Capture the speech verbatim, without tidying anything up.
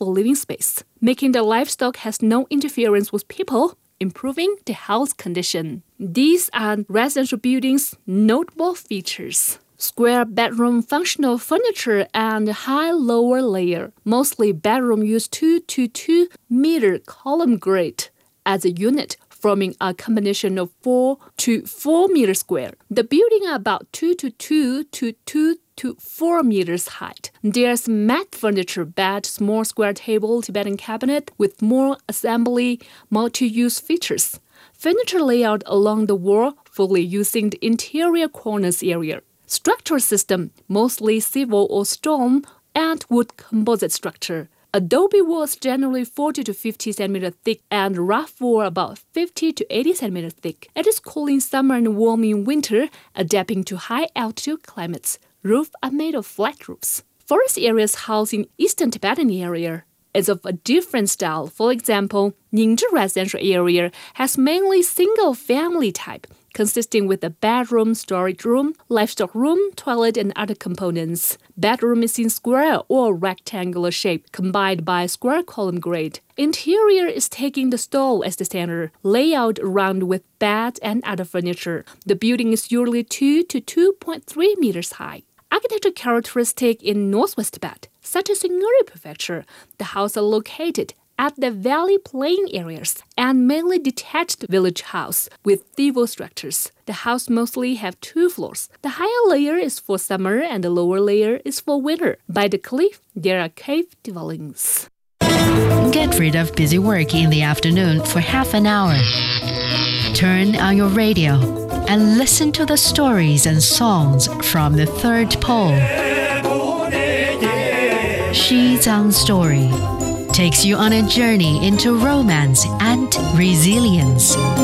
for living space, making the livestock has no interference with people, improving the health condition. These are residential buildings' notable features. Square bedroom functional furniture and high lower layer. Mostly bedroom use two to two meter column grate as a unit, forming a combination of four to four meter square. The building are about two to two to two to four meters height. There's mat furniture, bed, small square table, Tibetan cabinet with more assembly, multi-use features. Furniture layout along the wall, fully using the interior corners area. Structural system, mostly civil or stone and wood composite structure. Adobe walls generally forty to fifty centimeters thick and rough wall about fifty to eighty centimeters thick. It is cool in summer and warm in winter, adapting to high altitude climates. Roofs are made of flat roofs. Forest areas housed in eastern Tibetan area is of a different style. For example, Ningzhi residential area has mainly single-family type, consisting with a bedroom, storage room, livestock room, toilet, and other components. Bedroom is in square or rectangular shape, combined by square column grate. Interior is taking the stall as the center, layout around with bed and other furniture. The building is usually two to two point three meters high. Architectural characteristic in northwest Tibet, such as in Uri Prefecture, the houses are located at the valley plain areas and mainly detached village house with thivo structures. The house mostly have two floors. The higher layer is for summer and the lower layer is for winter. By the cliff, there are cave dwellings. Get rid of busy work in the afternoon for half an hour. Turn on your radio and listen to the stories and songs from the third pole. Xizang Story takes you on a journey into romance and resilience.